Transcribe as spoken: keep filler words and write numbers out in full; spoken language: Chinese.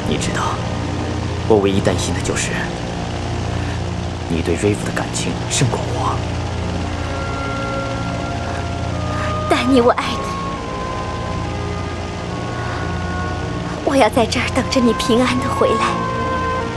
你知道，我唯一担心的就是你对瑞夫的感情胜过我。 丹尼，我爱你，我要在这儿等着你平安的回来。